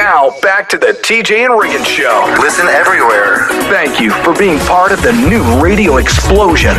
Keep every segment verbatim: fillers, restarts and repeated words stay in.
Now, back to the T J and Riggins Show. Listen everywhere. Thank you for being part of the new radio explosion.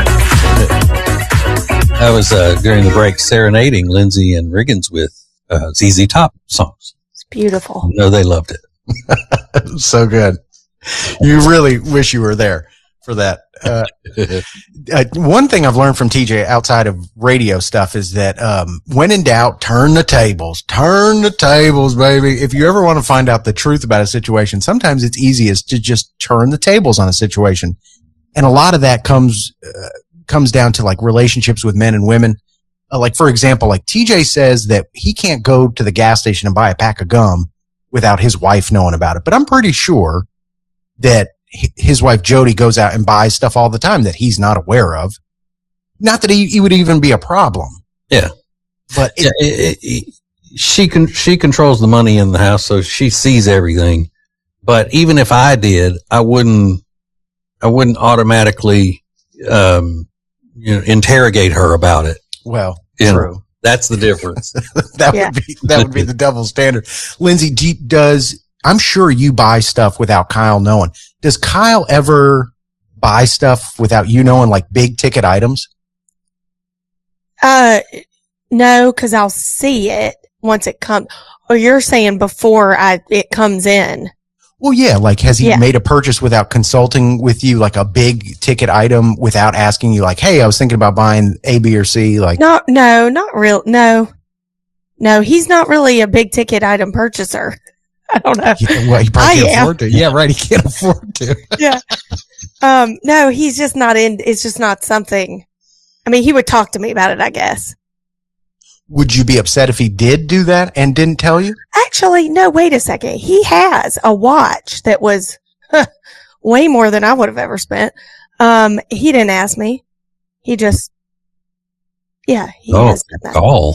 I was, uh, during the break, serenading Lindsay and Riggins with uh, Z Z Top songs. It's beautiful. No, they loved it. So good. You really wish you were there for that. Uh, uh, one thing I've learned from T J outside of radio stuff is that um, when in doubt, turn the tables. Turn the tables, baby. If you ever want to find out the truth about a situation, sometimes it's easiest to just turn the tables on a situation. And a lot of that comes uh, comes down to like relationships with men and women. Uh, like, for example, like T J says that he can't go to the gas station and buy a pack of gum without his wife knowing about it. But I'm pretty sure that his wife Jody goes out and buys stuff all the time that he's not aware of. Not that he, he would even be a problem. Yeah. But it, yeah, it, it, she can, she controls the money in the house, so she sees everything. But even if I did, I wouldn't, I wouldn't automatically, um, you know, interrogate her about it. Well, you true. Know, that's the difference. that Yeah. would be, that would be the double standard. Lindsay, do, does, I'm sure you buy stuff without Kyle knowing. Does Kyle ever buy stuff without you knowing, like big ticket items? Uh, no, because I'll see it once it comes. Or you're saying before I it comes in. Well, yeah. Like, has he Yeah. made a purchase without consulting with you, like a big ticket item, without asking you, like, hey, I was thinking about buying A, B, or C? Like, No, no, not real. No, no, he's not really a big ticket item purchaser. I don't know. yeah, well, he probably I can't am. afford to. Yeah, right. He can't afford to. Yeah. Um, no, he's just not in, it's just not something. I mean, he would talk to me about it, I guess. Would you be upset if he did do that and didn't tell you? Actually, no, wait a second. He has a watch that was huh, way more than I would have ever spent. Um, he didn't ask me. He just, yeah, he Oh, has done that. call.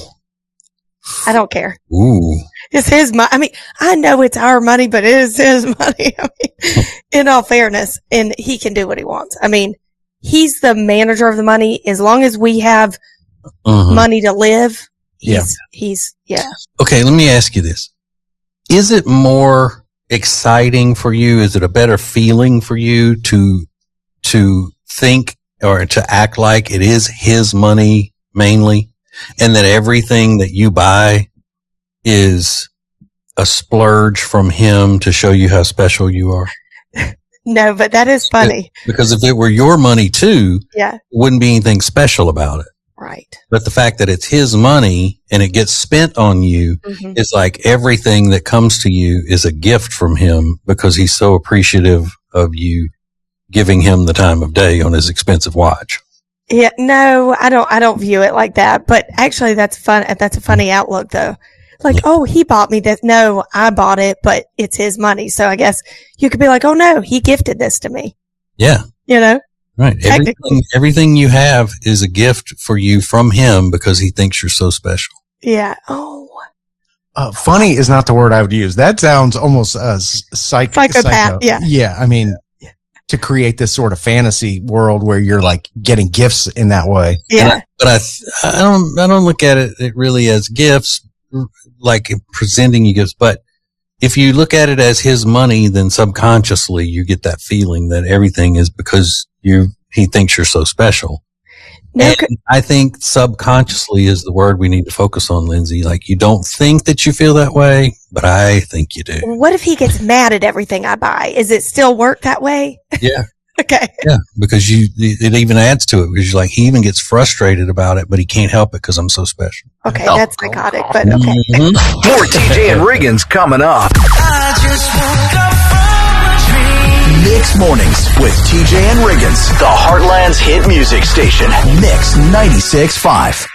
I don't care. Ooh. It's his money. I mean, I know it's our money, but it is his money. I mean, in all fairness, and he can do what he wants. I mean, he's the manager of the money. As long as we have Uh-huh. money to live, he's, Yeah. he's, yeah. Okay, let me ask you this. Is it more exciting for you? Is it a better feeling for you to, to think or to act like it is his money mainly, and that everything that you buy is a splurge from him to show you how special you are? No, but that is funny. Because if it were your money too, Yeah. it wouldn't be anything special about it. Right. But the fact that it's his money and it gets spent on you, Mm-hmm. it's like everything that comes to you is a gift from him because he's so appreciative of you giving him the time of day on his expensive watch. Yeah, no, I don't, I don't view it like that, but actually that's fun. That's a funny outlook though. Like, oh, he bought me this. No, I bought it, but it's his money. So I guess you could be like, oh no, he gifted this to me. Yeah. You know? Right. Everything, everything you have is a gift for you from him because he thinks you're so special. Yeah. Oh, Uh, funny is not the word I would use. That sounds almost uh, psych- Psychopath, psycho. yeah. Yeah. I mean, to create this sort of fantasy world where you're like getting gifts in that way. yeah. I, but I, I don't, I don't look at it, it really as gifts, like presenting you gifts. But if you look at it as his money, then subconsciously you get that feeling that everything is because you, he thinks you're so special. No, And I think subconsciously is the word we need to focus on, Lindsay. Like, you don't think that you feel that way, but I think you do. what if he gets mad at everything I buy? Is it still work that way? Yeah. Okay. Yeah. Because you, it even adds to it because you're like, he even gets frustrated about it, but he can't help it because I'm so special. Okay. That's psychotic, but okay. Mhm. More T J and Riggins coming up. Mix Mornings with T J and Riggins, the Heartland's hit music station. Mix ninety-six point five.